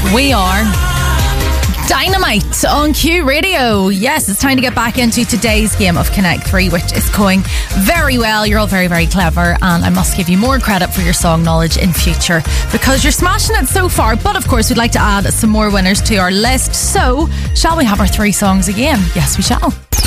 We are Dynamite on Q Radio. Yes, it's time to get back into today's game of Connect 3, which is going very well. You're all very, very clever, and I must give you more credit for your song knowledge in future because you're smashing it so far. But of course, we'd like to add some more winners to our list. So, shall we have our 3 songs again? Yes, we shall.